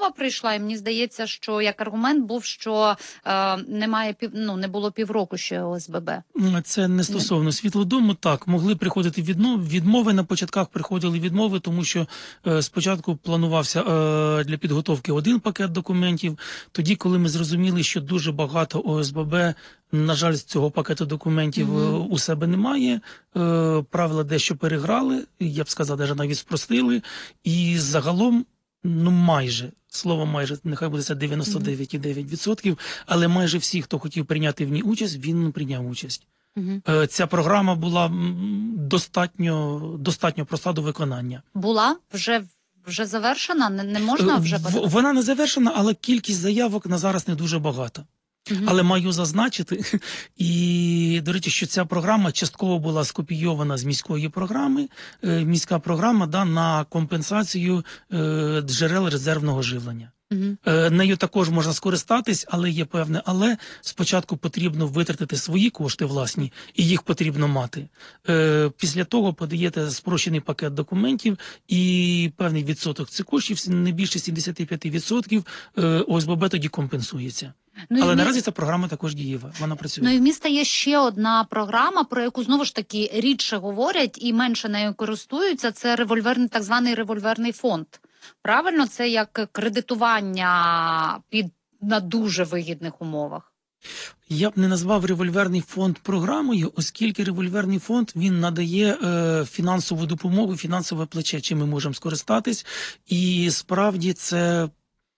відмова прийшла, і мені здається, що як аргумент був, що не було півроку ще ОСББ. Це не стосовно Світлодому. Так, могли приходити відмови, на початках приходили відмови, тому що спочатку планувався для підготовки один пакет документів. Тоді, коли ми зрозуміли, що дуже багато ОСББ, на жаль, з цього пакету документів у себе немає, правила дещо переграли, я б сказав, навіть спростили, і загалом, слово майже, нехай буде це 99,9%, але майже всі, хто хотів прийняти в ній участь, він прийняв участь. Ця програма була достатньо проста до виконання. Була? Вже завершена? Не можна вже подати? Вона не завершена, але кількість заявок на зараз не дуже багата. Але маю зазначити, і, до речі, що ця програма частково була скопійована з міської програми. Міська програма на компенсацію джерел резервного живлення. Нею також можна скористатись, але є певне але. Спочатку потрібно витратити свої кошти власні, і їх потрібно мати. Після того подаєте спрощений пакет документів, і певний відсоток цих коштів, не більше 75%, ОСББ тоді компенсується. Але наразі ця програма також дієва, вона працює. І в міста є ще одна програма, про яку, знову ж таки, рідше говорять і менше нею користуються, це так званий револьверний фонд. Правильно? Це як кредитування на дуже вигідних умовах. Я б не назвав револьверний фонд програмою, оскільки револьверний фонд, він надає фінансову допомогу, фінансове плече, чим ми можемо скористатись. І справді це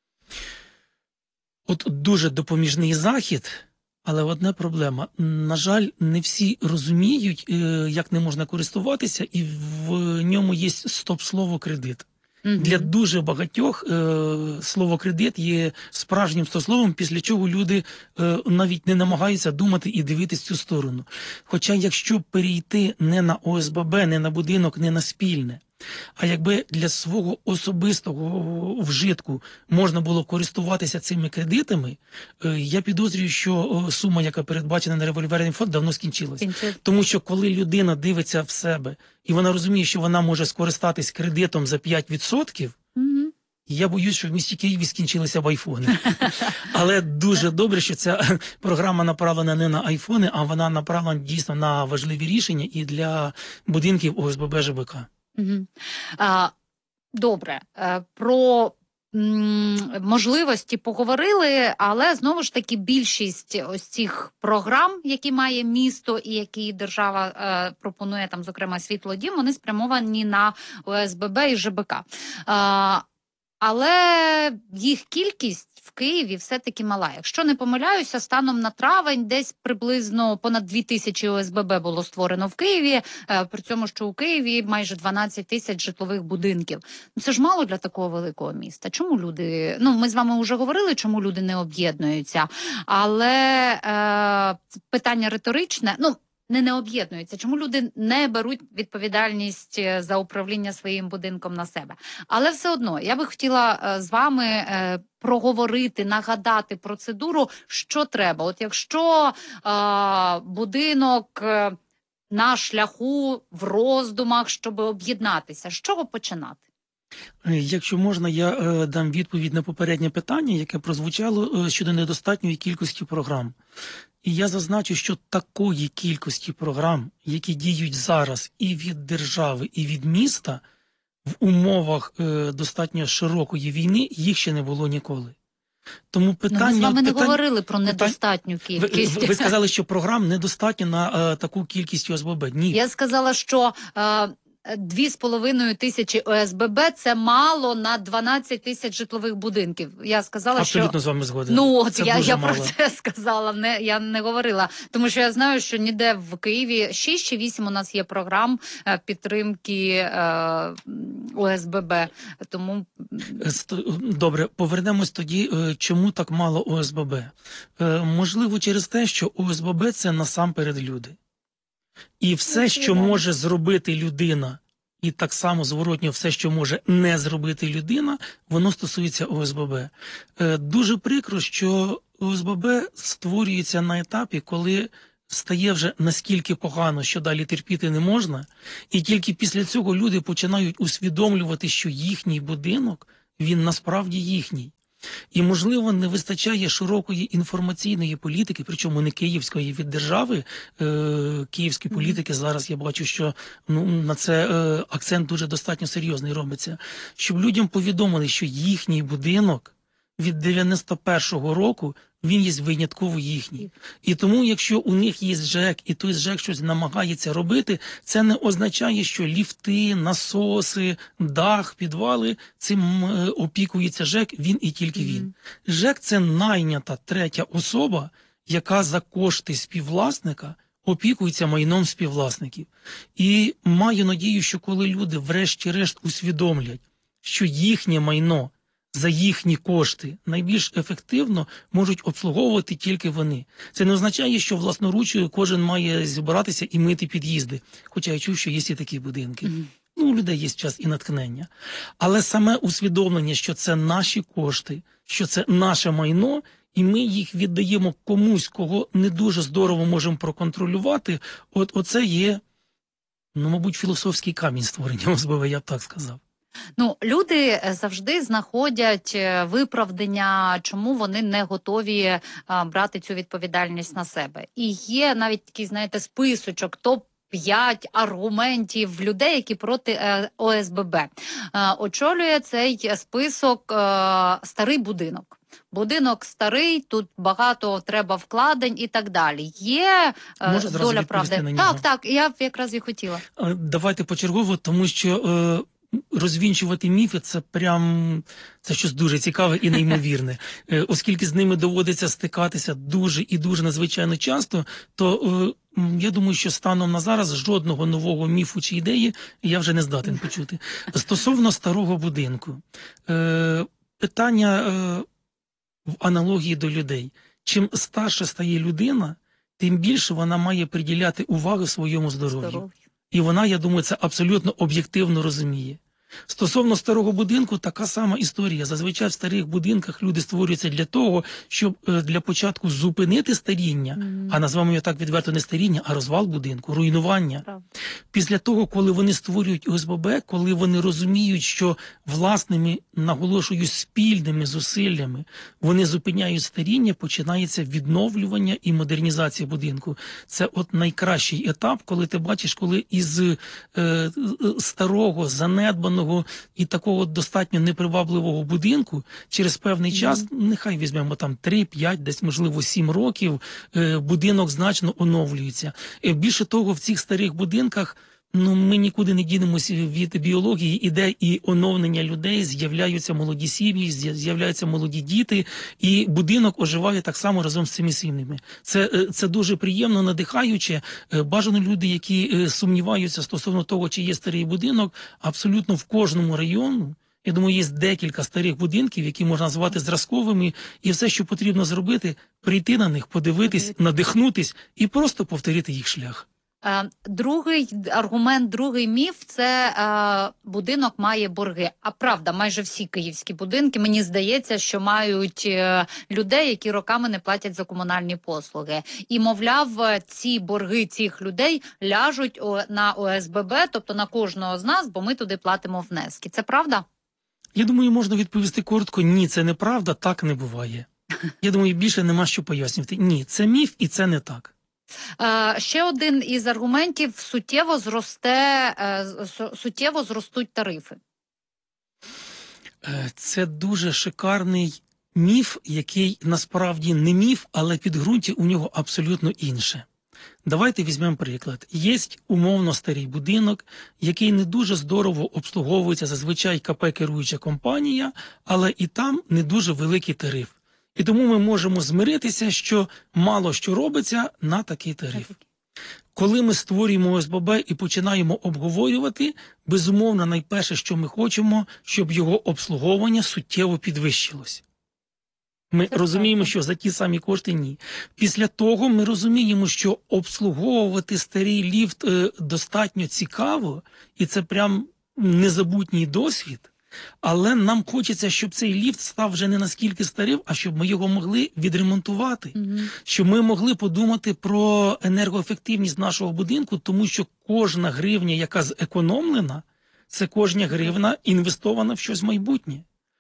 дуже допоміжний захід, але одна проблема. На жаль, не всі розуміють, як не можна користуватися, і в ньому є стоп-слово «кредит». Для дуже багатьох слово «кредит» є справжнім стоп-словом, після чого люди навіть не намагаються думати і дивитись цю сторону. Хоча якщо перейти не на ОСББ, не на будинок, не на спільне, а якби для свого особистого вжитку можна було користуватися цими кредитами, я підозрюю, що сума, яка передбачена на револьверний фонд, давно скінчилася. Тому що коли людина дивиться в себе, і вона розуміє, що вона може скористатись кредитом за 5%, я боюсь, що в місті Києві скінчилися б айфони. Але дуже добре, що ця програма направлена не на айфони, а вона направлена дійсно на важливі рішення і для будинків ОСББ ЖБК. Добре, про можливості поговорили, але знову ж таки більшість ось цих програм, які має місто і які держава пропонує, там, зокрема, Світлодім, вони спрямовані на ОСББ і ЖБК. Але їх кількість в Києві все-таки мала. Якщо не помиляюся, станом на травень десь приблизно понад 2000 ОСББ було створено в Києві, при цьому, що у Києві майже 12 тисяч житлових будинків. Це ж мало для такого великого міста. Чому люди, ми з вами вже говорили, чому люди не об'єднуються, але питання риторичне, не об'єднуються. Чому люди не беруть відповідальність за управління своїм будинком на себе? Але все одно, я би хотіла з вами проговорити, нагадати процедуру, що треба. От якщо будинок на шляху, в роздумах, щоб об'єднатися, з чого починати? Якщо можна, я дам відповідь на попереднє питання, яке прозвучало щодо недостатньої кількості програм. І я зазначу, що такої кількості програм, які діють зараз і від держави, і від міста, в умовах достатньо широкої війни, їх ще не було ніколи. Тому питання... Ми з вами не говорили про недостатню кількість. Ви сказали, що програм недостатньо на таку кількість ОСББ. Ні. Я сказала, що 2,5 тисячі ОСББ – це мало на 12 тисяч житлових будинків. Я сказала, абсолютно з вами згоден. Я про це сказала, я не говорила. Тому що я знаю, що ніде в Києві 6 чи 8 у нас є програм підтримки ОСББ. Тому... Добре, повернемось тоді, чому так мало ОСББ. Можливо, через те, що ОСББ – це насамперед люди. І все, що може зробити людина, і так само зворотньо все, що може не зробити людина, воно стосується ОСББ. Дуже прикро, що ОСББ створюється на етапі, коли стає вже наскільки погано, що далі терпіти не можна, і тільки після цього люди починають усвідомлювати, що їхній будинок, він насправді їхній. І, можливо, не вистачає широкої інформаційної політики, причому не київської від держави. Київські політики зараз, я бачу, що на це акцент дуже достатньо серйозний робиться. Щоб людям повідомили, що їхній будинок від 91-го року, він є винятково їхній. І тому, якщо у них є ЖЕК, і той ЖЕК щось намагається робити, це не означає, що ліфти, насоси, дах, підвали, цим опікується ЖЕК, він і тільки він. ЖЕК – це найнята третя особа, яка за кошти співвласника опікується майном співвласників. І маю надію, що коли люди врешті-решт усвідомлять, що їхнє майно за їхні кошти найбільш ефективно можуть обслуговувати тільки вони. Це не означає, що власноруч кожен має зібратися і мити під'їзди. Хоча я чув, що є і такі будинки. У людей є час і натхнення. Але саме усвідомлення, що це наші кошти, що це наше майно, і ми їх віддаємо комусь, кого не дуже здорово можемо проконтролювати, оце є, мабуть, філософський камінь створення ОСББ, я б так сказав. Люди завжди знаходять виправдання, чому вони не готові брати цю відповідальність на себе. І є навіть такий, знаєте, списочок, топ-5 аргументів людей, які проти ОСББ. Очолює цей список старий будинок. Будинок старий, тут багато треба вкладень і так далі. Є доля правди? Так, я якраз і хотіла. Давайте почергово, тому що розвінчувати міфи – це щось дуже цікаве і неймовірне. Оскільки з ними доводиться стикатися дуже і дуже надзвичайно часто, то я думаю, що станом на зараз жодного нового міфу чи ідеї я вже не здатен почути. Стосовно старого будинку, питання в аналогії до людей. Чим старше стає людина, тим більше вона має приділяти увагу своєму здоров'ю. І вона, я думаю, це абсолютно об'єктивно розуміє. Стосовно старого будинку, така сама історія. Зазвичай в старих будинках люди створюються для того, щоб для початку зупинити старіння, а назвемо його так відверто не старіння, а розвал будинку, руйнування. Після того, коли вони створюють ОСББ, коли вони розуміють, що власними, наголошую, спільними зусиллями вони зупиняють старіння, починається відновлювання і модернізація будинку. Це найкращий етап, коли ти бачиш, коли із старого, занедбаного і такого достатньо непривабливого будинку через певний час, нехай візьмемо там 3-5, десь можливо 7 років, будинок значно оновлюється. Більше того, в цих старих будинках ми нікуди не дінемося від біології, іде і оновлення людей, з'являються молоді сім'ї, з'являються молоді діти, і будинок оживає так само разом з цими сім'ями. Це дуже приємно, надихаюче. Бажано люди, які сумніваються стосовно того, чи є старий будинок, абсолютно в кожному районі, я думаю, є декілька старих будинків, які можна назвати зразковими, і все, що потрібно зробити, прийти на них, подивитись, надихнутись і просто повторити їх шлях. Другий аргумент, другий міф – це будинок має борги. А правда, майже всі київські будинки, мені здається, що мають людей, які роками не платять за комунальні послуги. І, мовляв, ці борги цих людей ляжуть на ОСББ, тобто на кожного з нас, бо ми туди платимо внески. Це правда? Я думаю, можна відповісти коротко: ні, це неправда, так не буває. Я думаю, більше нема що пояснювати. Ні, це міф і це не так. Ще один із аргументів – суттєво зростуть тарифи. Це дуже шикарний міф, який насправді не міф, але підґрунтя у нього абсолютно інше. Давайте візьмемо приклад. Є умовно старий будинок, який не дуже здорово обслуговується, зазвичай КП керуюча компанія, але і там не дуже великий тариф. І тому ми можемо змиритися, що мало що робиться на такий тариф. Коли ми створюємо ОСББ і починаємо обговорювати, безумовно, найперше, що ми хочемо, щоб його обслуговування суттєво підвищилось. Ми розуміємо, що за ті самі кошти – ні. Після того ми розуміємо, що обслуговувати старий ліфт достатньо цікаво, і це прям незабутній досвід. Але нам хочеться, щоб цей ліфт став вже не наскільки старим, а щоб ми його могли відремонтувати. Щоб ми могли подумати про енергоефективність нашого будинку, тому що кожна гривня, яка зекономлена, це кожна гривна інвестована в щось майбутнє.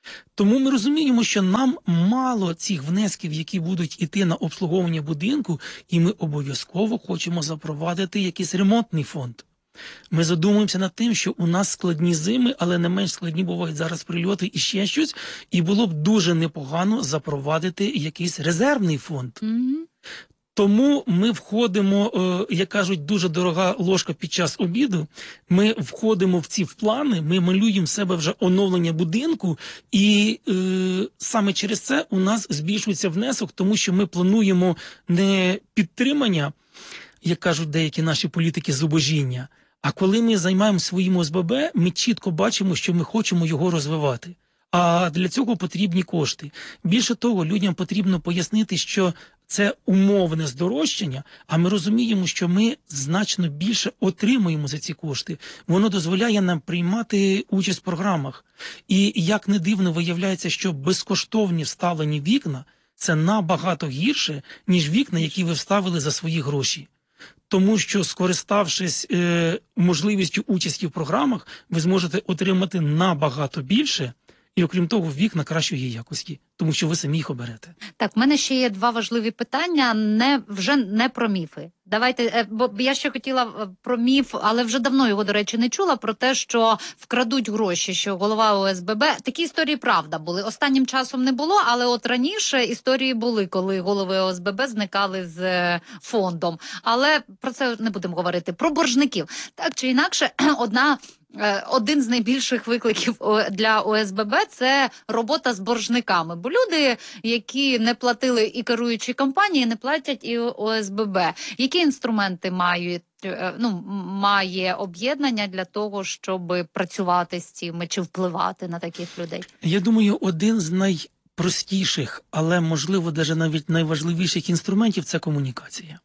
Тому ми розуміємо, що нам мало цих внесків, які будуть іти на обслуговування будинку, і ми обов'язково хочемо запровадити якийсь ремонтний фонд. Ми задумуємося над тим, що у нас складні зими, але не менш складні бувають зараз прильоти і ще щось, і було б дуже непогано запровадити якийсь резервний фонд. Тому ми входимо, як кажуть, дуже дорога ложка під час обіду, ми входимо в ці плани, ми малюємо в себе вже оновлення будинку, і саме через це у нас збільшується внесок, тому що ми плануємо не підтримання, як кажуть деякі наші політики, зубожіння, а коли ми займаємо своїм ОСББ, ми чітко бачимо, що ми хочемо його розвивати. А для цього потрібні кошти. Більше того, людям потрібно пояснити, що це умовне здорожчання, а ми розуміємо, що ми значно більше отримуємо за ці кошти. Воно дозволяє нам приймати участь в програмах. І як не дивно, виявляється, що безкоштовні вставлені вікна – це набагато гірше, ніж вікна, які ви вставили за свої гроші. Тому що, скориставшись можливістю участі в програмах, ви зможете отримати набагато більше, і окрім того, вікна кращої якості, тому що ви самі їх оберете. Так, в мене ще є два важливі питання, вже не про міфи. Давайте, бо я ще хотіла про міф, але вже давно його, до речі, не чула, про те, що вкрадуть гроші, що голова ОСББ. Такі історії, правда, були. Останнім часом не було, але от раніше історії були, коли голови ОСББ зникали з фондом. Але про це не будемо говорити. Про боржників. Так чи інакше, один з найбільших викликів для ОСББ – це робота з боржниками. Бо люди, які не платили і керуючі компанії, не платять і ОСББ. Які інструменти має об'єднання для того, щоб працювати з цими чи впливати на таких людей? Я думаю, один з найпростіших, але, можливо, навіть найважливіших інструментів – це комунікація.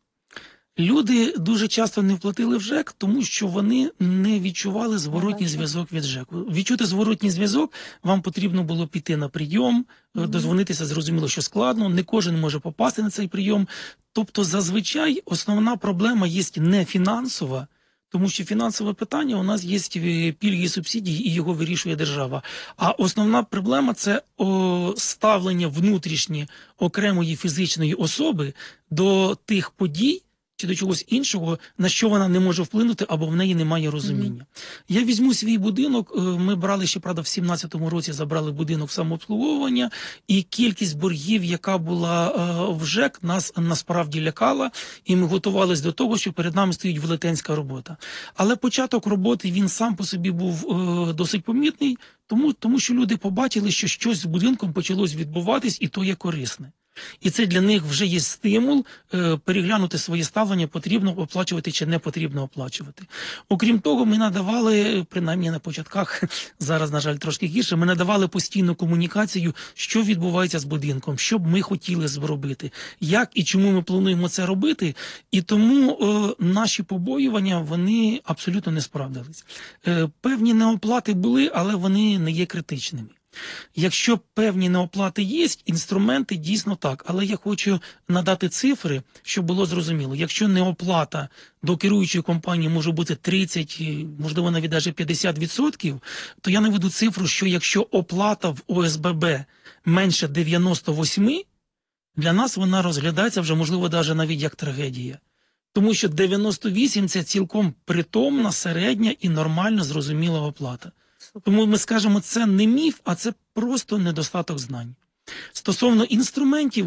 Люди дуже часто не вплатили в ЖЕК, тому що вони не відчували зворотній зв'язок від ЖЕКу. Відчути зворотній зв'язок, вам потрібно було піти на прийом, дозвонитися, зрозуміло, що складно, не кожен може попасти на цей прийом. Тобто, зазвичай, основна проблема є не фінансова, тому що фінансове питання у нас є пільги і субсидії, і його вирішує держава. А основна проблема – це ставлення внутрішнє окремої фізичної особи до тих подій, чи до чогось іншого, на що вона не може вплинути, або в неї немає розуміння. Я візьму свій будинок, ми брали ще, правда, в 17-му році забрали будинок самообслуговування, і кількість боргів, яка була в ЖЕК, нас насправді лякала, і ми готувалися до того, що перед нами стоїть велетенська робота. Але початок роботи, він сам по собі був досить помітний, тому що люди побачили, що щось з будинком почалось відбуватись, і то є корисне. І це для них вже є стимул переглянути своє ставлення, потрібно оплачувати чи не потрібно оплачувати. Окрім того, ми надавали, принаймні на початках, зараз, на жаль, трошки гірше, ми надавали постійну комунікацію, що відбувається з будинком, що б ми хотіли зробити, як і чому ми плануємо це робити. І тому наші побоювання, вони абсолютно не справдились. Певні неоплати були, але вони не є критичними. Якщо певні неоплати є, інструменти дійсно так, але я хочу надати цифри, щоб було зрозуміло. Якщо неоплата до керуючої компанії може бути 30, можливо навіть 50%, то я наведу цифру, що якщо оплата в ОСББ менше 98, для нас вона розглядається вже, можливо, навіть як трагедія. Тому що 98 – це цілком притомна, середня і нормально зрозуміла оплата. Тому ми скажемо, це не міф, а це просто недостаток знань. Стосовно інструментів,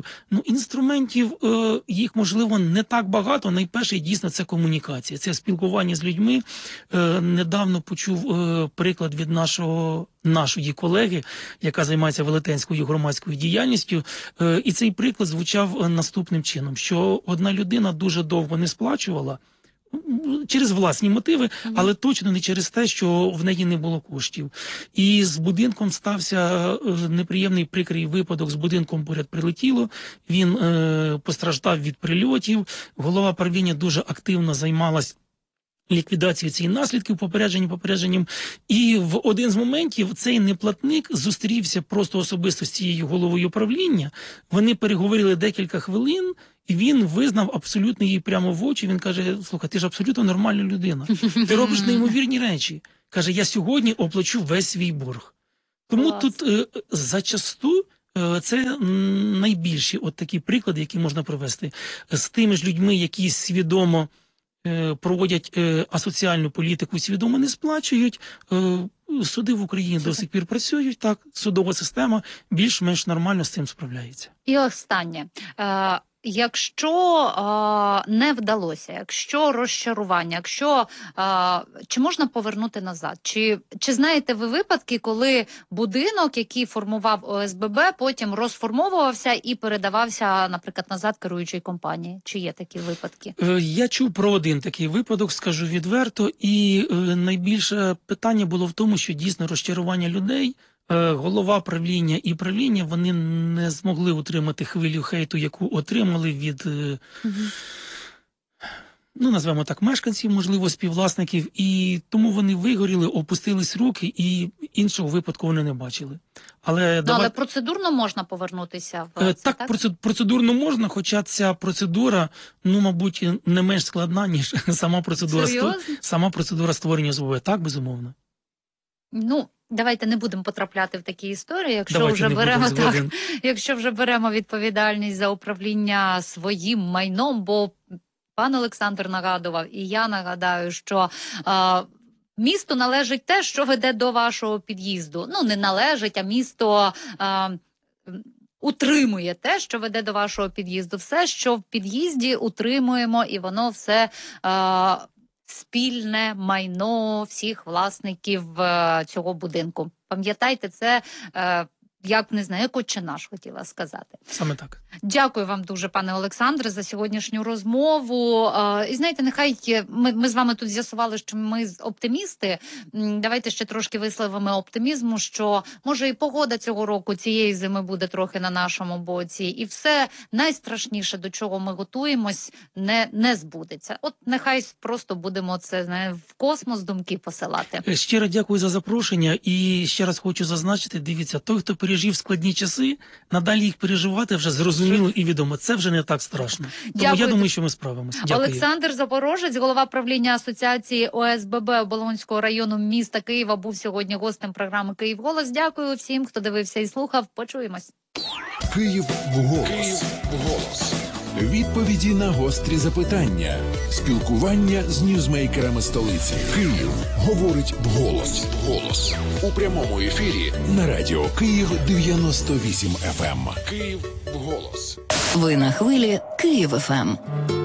їх, можливо, не так багато. Найперше, дійсно, це комунікація, це спілкування з людьми. Недавно почув приклад від нашої колеги, яка займається велетенською громадською діяльністю, і цей приклад звучав наступним чином, що одна людина дуже довго не сплачувала, через власні мотиви, але точно не через те, що в неї не було коштів. І з будинком стався неприємний прикрий випадок, з будинком поряд прилетіло, він постраждав від прильотів, голова правління дуже активно займалась ліквідацією цих наслідків, попередженням. І в один з моментів цей неплатник зустрівся просто особисто з цією головою правління, вони переговорили декілька хвилин, і він визнав абсолютно їй прямо в очі. Він каже: слухай, ти ж абсолютно нормальна людина. Ти робиш неймовірні речі. Каже, я сьогодні оплачу весь свій борг. Тому Клас. тут зачасту це найбільші от такі приклади, які можна провести. З тими ж людьми, які свідомо проводять асоціальну політику, свідомо не сплачують. Суди в Україні до сих пір працюють, так, судова система більш-менш нормально з цим справляється. І останнє. Якщо не вдалося, якщо розчарування, чи можна повернути назад? Чи знаєте ви випадки, коли будинок, який формував ОСББ, потім розформовувався і передавався, наприклад, назад керуючій компанії? Чи є такі випадки? Я чув про один такий випадок, скажу відверто, і найбільше питання було в тому, що дійсно розчарування людей, голова правління і правління, вони не змогли утримати хвилю хейту, яку отримали від, назвемо так, мешканців, можливо, співвласників, і тому вони вигоріли, опустились руки, і іншого випадку вони не бачили. Але процедурно можна повернутися в це, так? Процедурно можна, хоча ця процедура, мабуть, не менш складна, ніж сама процедура створення ОСББ. Так, безумовно. Давайте не будемо потрапляти в такі історії, якщо вже беремо відповідальність за управління своїм майном, бо пан Олександр нагадував, і я нагадаю, що місту належить те, що веде до вашого під'їзду. Не належить, а місто утримує те, що веде до вашого під'їзду. Все, що в під'їзді, утримуємо, і воно все спільне майно всіх власників цього будинку. Пам'ятайте це, як «Отче наш» хотіла сказати. Саме так. Дякую вам дуже, пане Олександре, за сьогоднішню розмову. І знаєте, нехай ми з вами тут з'ясували, що ми оптимісти. Давайте ще трошки висловимо оптимізму, що може і погода цього року, цієї зими буде трохи на нашому боці. І все найстрашніше, до чого ми готуємось, не збудеться. От нехай просто будемо це в космос думки посилати. Щиро дякую за запрошення. І ще раз хочу зазначити, дивіться, той, хто пережив складні часи, надалі їх переживати вже зрозуміло і відомо. Це вже не так страшно. Тому я думаю, що ми справимося. Дякую. Олександр Запорожець, голова правління Асоціації ОСББ Оболонського району міста Києва, був сьогодні гостем програми «Київ голос». Дякую всім, хто дивився і слухав. Почуємось. Київ голос. Відповіді на гострі запитання. Спілкування з ньюзмейкерами столиці. Київ говорить вголос. У прямому ефірі на радіо Київ 98 FM. Київ голос. Ви на хвилі Київ ФМ.